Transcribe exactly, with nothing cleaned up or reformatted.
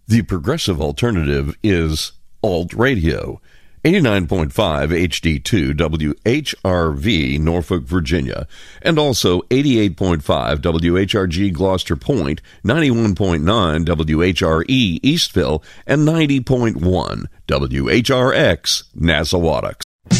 The progressive alternative is Alt Radio. eighty-nine point five H D two W H R V, Norfolk, Virginia, and also eighty-eight point five W H R G Gloucester Point, ninety-one point nine W H R E Eastville, and ninety point one W H R X Nassawadox.